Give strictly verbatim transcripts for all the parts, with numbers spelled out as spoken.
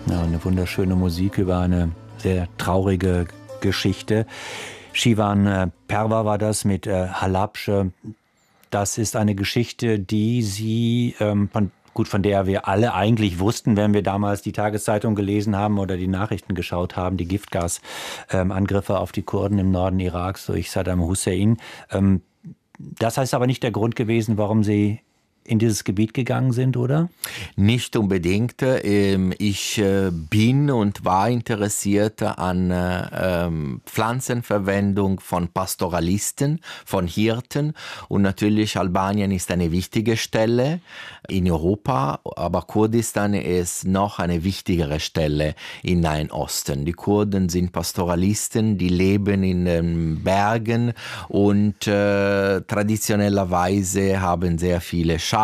Ja, eine wunderschöne Musik über eine sehr traurige Geschichte. Shivan Perva war das mit äh, Halabsche. Das ist eine Geschichte, die Sie, ähm, von, gut, von der wir alle eigentlich wussten, wenn wir damals die Tageszeitung gelesen haben oder die Nachrichten geschaut haben, die Giftgasangriffe ähm, auf die Kurden im Norden Iraks durch Saddam Hussein. Ähm, das heißt aber nicht der Grund gewesen, warum Sie in dieses Gebiet gegangen sind, oder? Nicht unbedingt. Ich bin und war interessiert an Pflanzenverwendung von Pastoralisten, von Hirten. Und natürlich Albanien ist eine wichtige Stelle in Europa, aber Kurdistan ist noch eine wichtigere Stelle im Nahen Osten. Die Kurden sind Pastoralisten, die leben in den Bergen und äh, traditionellerweise haben sehr viele Schafe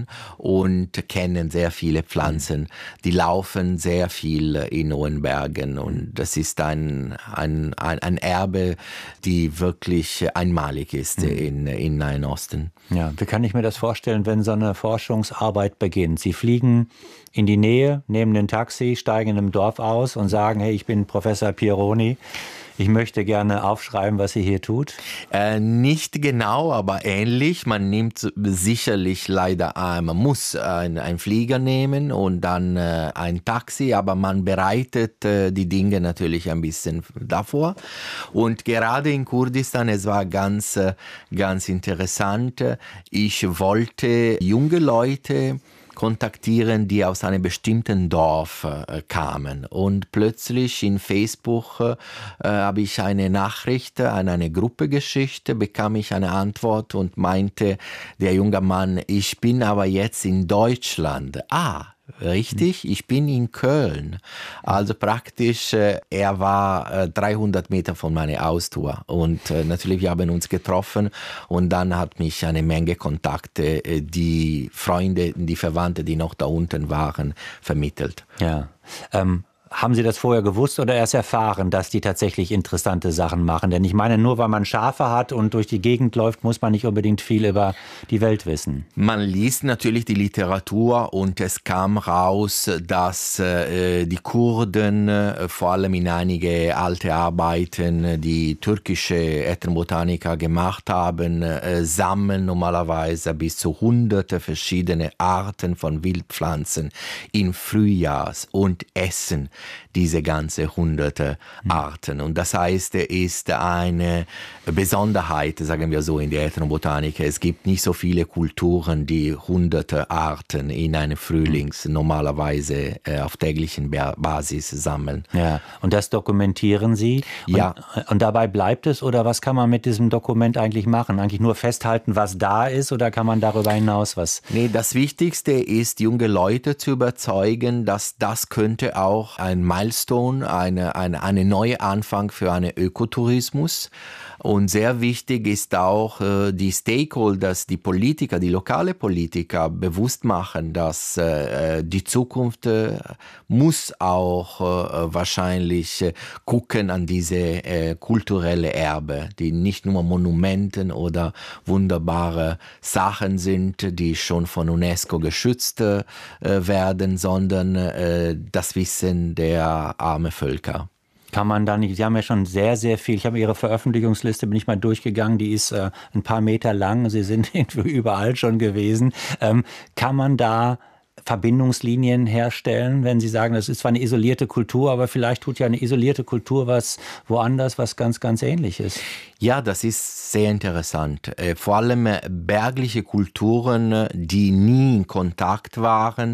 und kennen sehr viele Pflanzen. Die laufen sehr viel in hohen Bergen und das ist ein, ein, ein, ein Erbe, die wirklich einmalig ist mhm. in, in Nahen Osten. Ja, wie kann ich mir das vorstellen, wenn so eine Forschungsarbeit beginnt? Sie fliegen in die Nähe, nehmen ein Taxi, steigen in einem Dorf aus und sagen, hey, ich bin Professor Pironi. Ich möchte gerne aufschreiben, was sie hier tut. Äh, nicht genau, aber ähnlich. Man nimmt sicherlich leider, äh, man muss einen, einen Flieger nehmen und dann äh, ein Taxi, aber man bereitet äh, die Dinge natürlich ein bisschen davor. Und gerade in Kurdistan, es war ganz, äh, ganz interessant. Ich wollte junge Leute kontaktieren, die aus einem bestimmten Dorf äh, kamen. Und plötzlich in Facebook äh, habe ich eine Nachricht an eine Gruppe geschickt, bekam ich eine Antwort und meinte der junge Mann, ich bin aber jetzt in Deutschland. Ah, richtig, ich bin in Köln. Also praktisch, äh, er war äh, dreihundert Meter von meiner Haustür. Und äh, natürlich, wir haben uns getroffen und dann hat mich eine Menge Kontakte, äh, die Freunde, die Verwandte, die noch da unten waren, vermittelt. Ja, ähm haben Sie das vorher gewusst oder erst erfahren, dass die tatsächlich interessante Sachen machen? Denn ich meine, nur weil man Schafe hat und durch die Gegend läuft, muss man nicht unbedingt viel über die Welt wissen. Man liest natürlich die Literatur und es kam raus, dass äh, die Kurden, äh, vor allem in einige alte Arbeiten, die türkische Ethnobotaniker gemacht haben, äh, sammeln normalerweise bis zu hunderte verschiedene Arten von Wildpflanzen im Frühjahrs und essen diese ganze hunderte Arten. Und das heißt, es ist eine Besonderheit, sagen wir so, in der Ethnobotanik. Es gibt nicht so viele Kulturen, die hunderte Arten in einem Frühlings normalerweise äh, auf täglichen Basis sammeln. Ja, und das dokumentieren Sie? Und, ja. Und dabei bleibt es? Oder was kann man mit diesem Dokument eigentlich machen? Eigentlich nur festhalten, was da ist? Oder kann man darüber hinaus was? Nee, das Wichtigste ist, junge Leute zu überzeugen, dass das könnte auch ein Milestone, eine, eine, eine neue Anfang für einen Ökotourismus. Und sehr wichtig ist auch, äh, die Stakeholders, die Politiker, die lokale Politiker bewusst machen, dass äh, die Zukunft äh, muss auch äh, wahrscheinlich äh, gucken an diese äh, kulturelle Erbe, die nicht nur Monumenten oder wunderbare Sachen sind, die schon von UNESCO geschützt äh, werden, sondern äh, das Wissen der armen Völker. Kann man da nicht, Sie haben ja schon sehr, sehr viel, ich habe Ihre Veröffentlichungsliste, bin ich mal durchgegangen, die ist äh, ein paar Meter lang, Sie sind irgendwie überall schon gewesen. Ähm, kann man da Verbindungslinien herstellen, wenn Sie sagen, das ist zwar eine isolierte Kultur, aber vielleicht tut ja eine isolierte Kultur was woanders, was ganz, ganz Ähnliches. Ja, das ist sehr interessant. Vor allem bergliche Kulturen, die nie in Kontakt waren,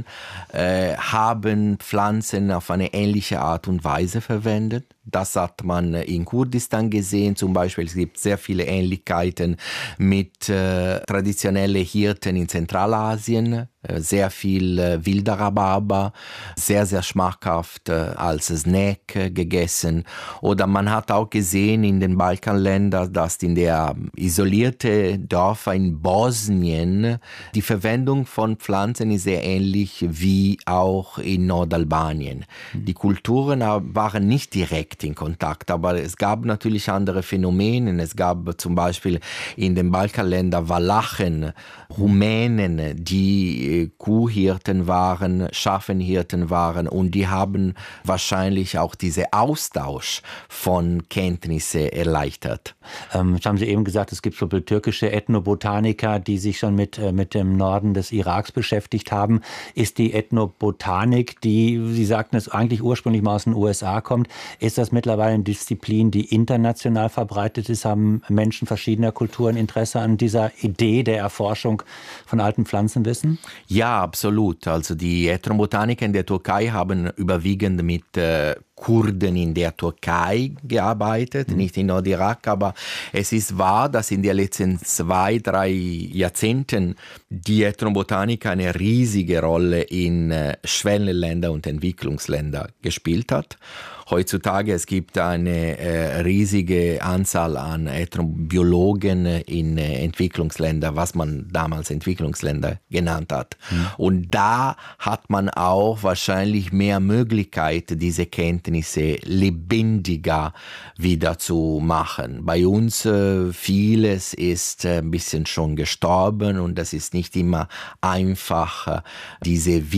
haben Pflanzen auf eine ähnliche Art und Weise verwendet. Das hat man in Kurdistan gesehen, zum Beispiel. Es gibt sehr viele Ähnlichkeiten mit äh, traditionellen Hirten in Zentralasien. Äh, sehr viel äh, wilder Rhabarber, sehr, sehr schmackhaft äh, als Snack äh, gegessen. Oder man hat auch gesehen in den Balkanländern, dass in der isolierten Dörfer in Bosnien die Verwendung von Pflanzen ist sehr ähnlich wie auch in Nordalbanien. Mhm. Die Kulturen waren nicht direkt direkt in Kontakt. Aber es gab natürlich andere Phänomene. Es gab zum Beispiel in den Balkanländern Walachen, Rumänen, die Kuhhirten waren, Schafenhirten waren und die haben wahrscheinlich auch diesen Austausch von Kenntnissen erleichtert. Ähm, jetzt haben Sie eben gesagt, es gibt so türkische Ethnobotaniker, die sich schon mit, äh, mit dem Norden des Iraks beschäftigt haben. Ist die Ethnobotanik, die, Sie sagten es eigentlich ursprünglich mal aus den U S A kommt, ist das mittlerweile eine Disziplin, die international verbreitet ist? Haben Menschen verschiedener Kulturen Interesse an dieser Idee der Erforschung von alten Pflanzenwissen? Ja, absolut. Also die Ethnobotaniker in der Türkei haben überwiegend mit äh, Kurden in der Türkei gearbeitet, mhm. nicht in Nordirak, aber es ist wahr, dass in den letzten zwei, drei Jahrzehnten die Ethnobotaniker eine riesige Rolle in äh, Schwellenländer und Entwicklungsländer gespielt hat. Heutzutage es gibt eine äh, riesige Anzahl an Ethnobiologen in äh, Entwicklungsländern, was man damals Entwicklungsländer genannt hat. Mhm. Und da hat man auch wahrscheinlich mehr Möglichkeit, diese Kenntnisse lebendiger wieder zu machen. Bei uns äh, vieles ist äh, ein bisschen schon gestorben und das ist nicht immer einfach, äh, diese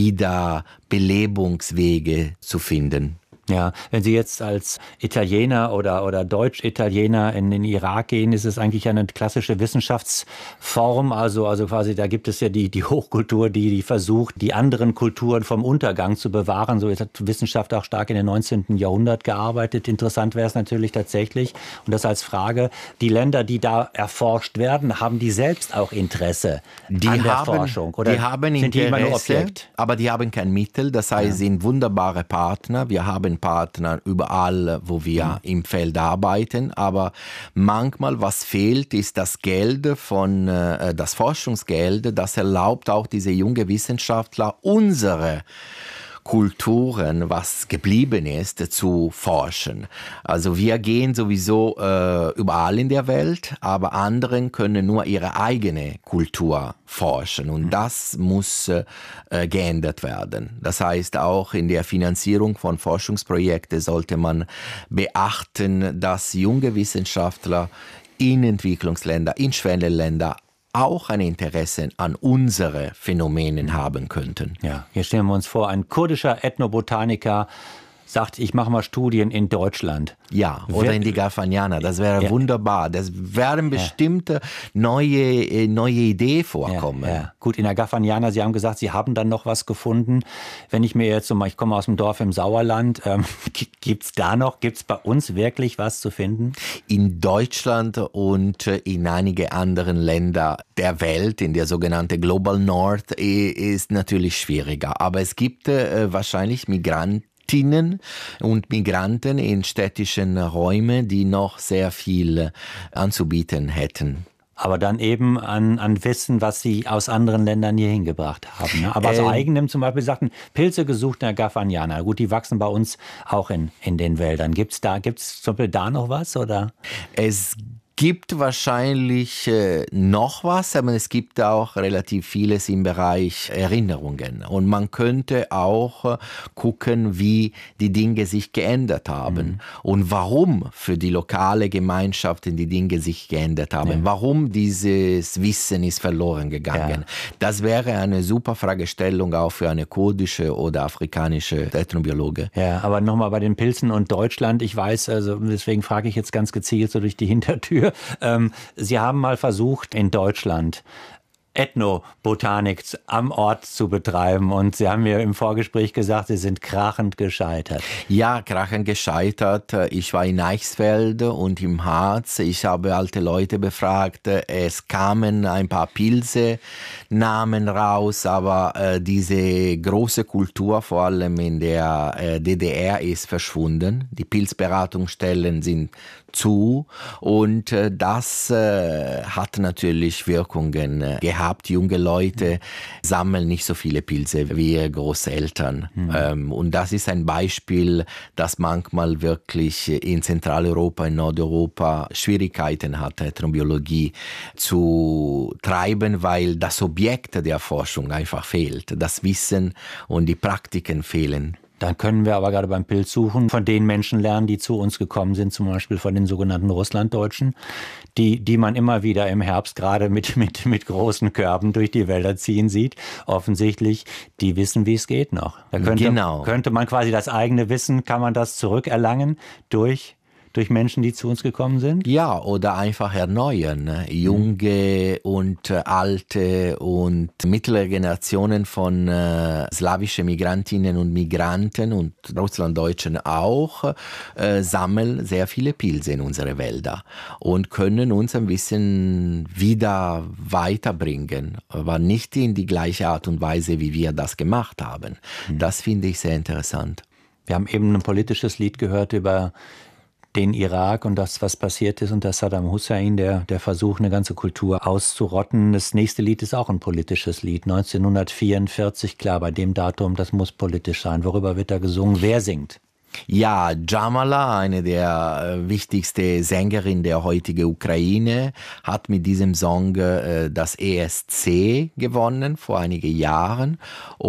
Wiederbelebungswege zu finden. Ja, wenn Sie jetzt als Italiener oder, oder Deutsch-Italiener in den Irak gehen, ist es eigentlich eine klassische Wissenschaftsform. Also, also quasi, da gibt es ja die, die Hochkultur, die, die versucht, die anderen Kulturen vom Untergang zu bewahren. So hat Wissenschaft auch stark in den neunzehnten Jahrhundert gearbeitet. Interessant wäre es natürlich tatsächlich, und das als Frage, die Länder, die da erforscht werden, haben die selbst auch Interesse die an der haben, Forschung? Oder die haben sind Interesse, die immer nur Objekt? Aber die haben kein Mittel. Das heißt, ja. sind wunderbare Partner. Wir haben Partner überall, wo wir mhm. im Feld arbeiten, aber manchmal, was fehlt, ist das Geld von, äh, das Forschungsgeld, das erlaubt auch diese jungen Wissenschaftler, unsere Kulturen, was geblieben ist, zu forschen. Also wir gehen sowieso äh, überall in der Welt, aber anderen können nur ihre eigene Kultur forschen und das muss äh, geändert werden. Das heißt, auch in der Finanzierung von Forschungsprojekten sollte man beachten, dass junge Wissenschaftler in Entwicklungsländern, in Schwellenländern auch ein Interesse an unsere Phänomenen haben könnten. Ja, hier stellen wir uns vor, ein kurdischer Ethnobotaniker sagt, ich mache mal Studien in Deutschland. Ja, oder Wer, in die Garfagnana, das wäre ja. wunderbar. Das werden bestimmte ja. neue, neue Ideen vorkommen. Ja, ja. Gut, in der Garfagnana, Sie haben gesagt, Sie haben dann noch was gefunden. Wenn ich mir jetzt so mal, ich komme aus dem Dorf im Sauerland, ähm, gibt es da noch, gibt es bei uns wirklich was zu finden? In Deutschland und in einige anderen Länder der Welt, in der sogenannten Global North, ist natürlich schwieriger. Aber es gibt äh, wahrscheinlich Migranten, und Migranten in städtischen Räumen, die noch sehr viel anzubieten hätten. Aber dann eben an, an Wissen, was Sie aus anderen Ländern hier hingebracht haben. Ne? Aber aus ähm, eigenem zum Beispiel sagten, Pilze gesucht in der Garfagnana. Gut, die wachsen bei uns auch in, in den Wäldern. Gibt's da, gibt's zum Beispiel da noch was, oder? Es gibt wahrscheinlich äh, noch was, aber es gibt auch relativ vieles im Bereich Erinnerungen. Und man könnte auch äh, gucken, wie die Dinge sich geändert haben mhm. und warum für die lokale Gemeinschaften die Dinge sich geändert haben. Ja. Warum dieses Wissen ist verloren gegangen. Ja. Das wäre eine super Fragestellung auch für eine kurdische oder afrikanische Ethnobiologe. Ja, aber nochmal bei den Pilzen und Deutschland. Ich weiß, also deswegen frage ich jetzt ganz gezielt so durch die Hintertür. Ähm, Sie haben mal versucht, in Deutschland Ethnobotanik am Ort zu betreiben. Und Sie haben mir im Vorgespräch gesagt, Sie sind krachend gescheitert. Ja, krachend gescheitert. Ich war in Eichsfeld und im Harz. Ich habe alte Leute befragt. Es kamen ein paar Pilze-Namen raus, aber äh, diese große Kultur, vor allem in der äh, D D R, ist verschwunden. Die Pilzberatungsstellen sind zu und äh, das äh, hat natürlich Wirkungen äh, gehabt. Junge Leute sammeln nicht so viele Pilze wie ihre Großeltern. Mhm. Ähm, und das ist ein Beispiel, dass manchmal wirklich in Zentraleuropa, in Nordeuropa Schwierigkeiten hat, Ethnobiologie zu treiben, weil das Objekt der Forschung einfach fehlt. Das Wissen und die Praktiken fehlen. Dann können wir aber gerade beim Pilzsuchen von den Menschen lernen, die zu uns gekommen sind, zum Beispiel von den sogenannten Russlanddeutschen, die, die man immer wieder im Herbst gerade mit, mit, mit großen Körben durch die Wälder ziehen sieht. Offensichtlich, die wissen, wie es geht noch. Da könnte, genau. könnte man quasi das eigene Wissen, kann man das zurückerlangen durch Durch Menschen, die zu uns gekommen sind? Ja, oder einfach erneuern. Junge und äh, alte und mittlere Generationen von äh, slawischen Migrantinnen und Migranten und Russlanddeutschen auch äh, sammeln sehr viele Pilze in unsere Wälder und können uns ein bisschen wieder weiterbringen, aber nicht in die gleiche Art und Weise, wie wir das gemacht haben. Mhm. Das finde ich sehr interessant. Wir haben eben ein politisches Lied gehört über den Irak und das, was passiert ist unter Saddam Hussein, der, der Versuch, eine ganze Kultur auszurotten. Das nächste Lied ist auch ein politisches Lied, neunzehnhundertvierundvierzig, klar, bei dem Datum, das muss politisch sein. Worüber wird da gesungen? Wer singt? Ja, Jamala, eine der äh, wichtigsten Sängerinnen der heutigen Ukraine, hat mit diesem Song äh, das E S C gewonnen vor einigen Jahren.